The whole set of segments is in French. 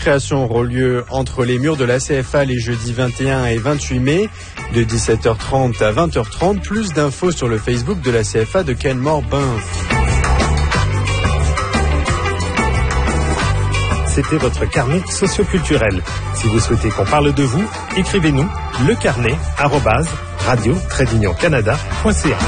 création auront lieu entre les murs de la CFA les jeudis 21 et 28 mai, de 17h30 à 20h30. Plus d'infos sur le Facebook de la CFA de Kenmore-Binf. C'était votre carnet socioculturel. Si vous souhaitez qu'on parle de vous, écrivez-nous lecarnet@radio-canada.ca.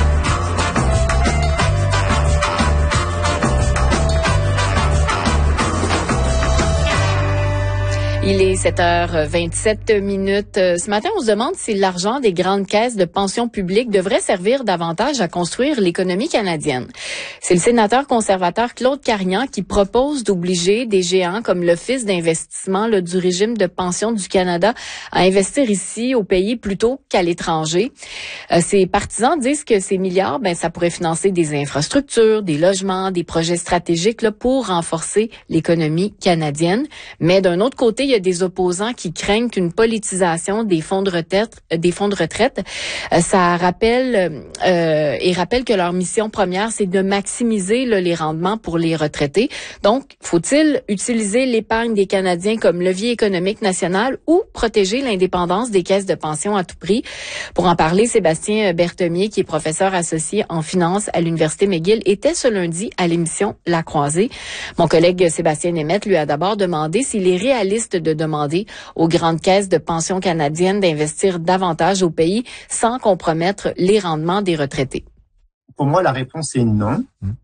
Il est 7h27. Ce matin, on se demande si l'argent des grandes caisses de pension publique devrait servir davantage à construire l'économie canadienne. C'est le sénateur conservateur Claude Carignan qui propose d'obliger des géants comme l'Office d'investissement du régime de pension du Canada à investir ici au pays plutôt qu'à l'étranger. Ses partisans disent que ces milliards, ça pourrait financer des infrastructures, des logements, des projets stratégiques pour renforcer l'économie canadienne. Mais d'un autre côté, il y a des opposants qui craignent qu'une politisation des fonds de retraite, ça rappelle que leur mission première, c'est de maximiser les rendements pour les retraités. Donc, faut-il utiliser l'épargne des Canadiens comme levier économique national ou protéger l'indépendance des caisses de pension à tout prix? Pour en parler, Sébastien Berthemier, qui est professeur associé en finance à l'Université McGill, était ce lundi à l'émission La Croisée. Mon collègue Sébastien Nemeth lui a d'abord demandé s'il est réaliste de demander aux grandes caisses de pension canadiennes d'investir davantage au pays sans compromettre les rendements des retraités. Pour moi, la réponse est non.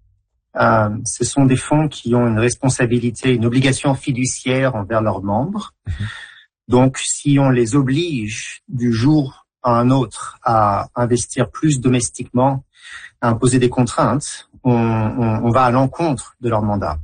Ce sont des fonds qui ont une responsabilité, une obligation fiduciaire envers leurs membres. Donc, si on les oblige du jour à un autre à investir plus domestiquement, à imposer des contraintes, on va à l'encontre de leur mandat.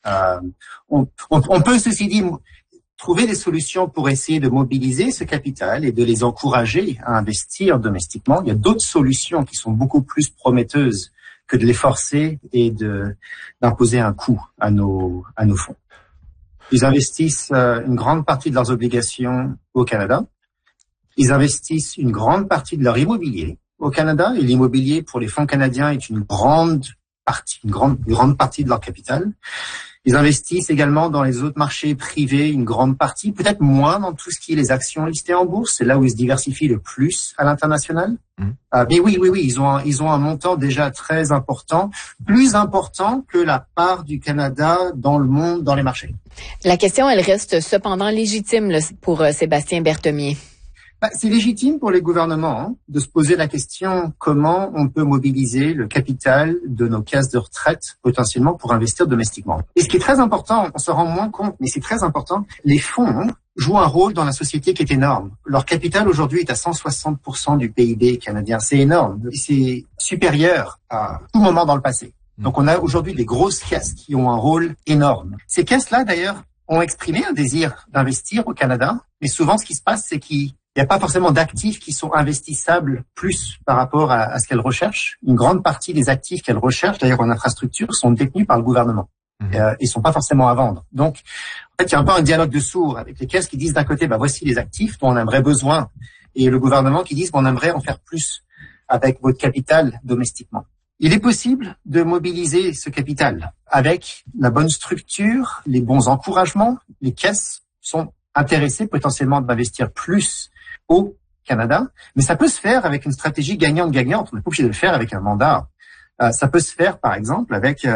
On peut, ceci dit, trouver des solutions pour essayer de mobiliser ce capital et de les encourager à investir domestiquement. Il y a d'autres solutions qui sont beaucoup plus prometteuses que de les forcer et d'imposer un coût à nos fonds. Ils investissent une grande partie de leurs obligations au Canada. Ils investissent une grande partie de leur immobilier au Canada. Et l'immobilier pour les fonds canadiens est une grande partie de leur capital. Ils investissent également dans les autres marchés privés, une grande partie, peut-être moins dans tout ce qui est les actions listées en bourse. C'est là où ils se diversifient le plus à l'international. Mais oui, ils ont un montant déjà très important, plus important que la part du Canada dans le monde, dans les marchés. La question, elle reste cependant légitime pour Sébastien Berthemier. C'est légitime pour les gouvernements de se poser la question comment on peut mobiliser le capital de nos caisses de retraite potentiellement pour investir domestiquement. Et ce qui est très important, on se rend moins compte, mais c'est très important, les fonds jouent un rôle dans la société qui est énorme. Leur capital aujourd'hui est à 160% du PIB canadien. C'est énorme. C'est supérieur à tout moment dans le passé. Donc on a aujourd'hui des grosses caisses qui ont un rôle énorme. Ces caisses-là, d'ailleurs, ont exprimé un désir d'investir au Canada, mais souvent ce qui se passe, c'est qu'il n'y a pas forcément d'actifs qui sont investissables plus par rapport à ce qu'elles recherchent. Une grande partie des actifs qu'elles recherchent, d'ailleurs en infrastructure, sont détenus par le gouvernement et sont pas forcément à vendre. Donc, en fait, il y a un peu un dialogue de sourds avec les caisses qui disent d'un côté, voici les actifs dont on aimerait besoin, et le gouvernement qui dit, on aimerait en faire plus avec votre capital domestiquement. Il est possible de mobiliser ce capital avec la bonne structure, les bons encouragements. Les caisses sont intéressées potentiellement d'investir plus au Canada, mais ça peut se faire avec une stratégie gagnante-gagnante. On n'est pas obligé de le faire avec un mandat. Ça peut se faire, par exemple, avec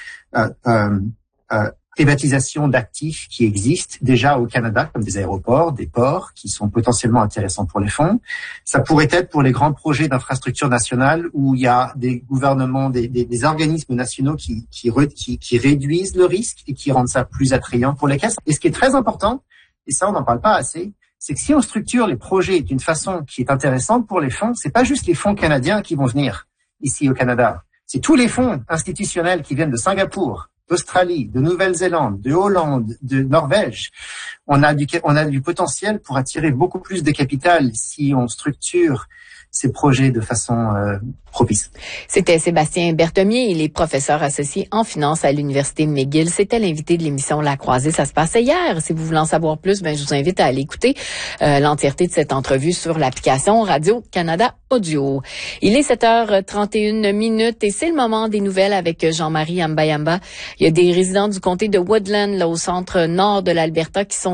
privatisation d'actifs qui existent déjà au Canada, comme des aéroports, des ports, qui sont potentiellement intéressants pour les fonds. Ça pourrait être pour les grands projets d'infrastructure nationale où il y a des gouvernements, des organismes nationaux qui réduisent le risque et qui rendent ça plus attrayant pour les caisses. Et ce qui est très important, et ça on n'en parle pas assez, c'est que si on structure les projets d'une façon qui est intéressante pour les fonds, c'est pas juste les fonds canadiens qui vont venir ici au Canada. C'est tous les fonds institutionnels qui viennent de Singapour, d'Australie, de Nouvelle-Zélande, de Hollande, de Norvège. On a du potentiel pour attirer beaucoup plus de capital si on structure ces projets de façon propice. C'était Sébastien Berthemier, il est professeur associé en finance à l'Université McGill. C'était l'invité de l'émission La Croisée. Ça se passait hier. Si vous voulez en savoir plus, je vous invite à aller écouter l'entièreté de cette entrevue sur l'application Radio-Canada Audio. Il est 7h31 et c'est le moment des nouvelles avec Jean-Marie Ambayamba. Il y a des résidents du comté de Woodland, là, au centre nord de l'Alberta, qui sont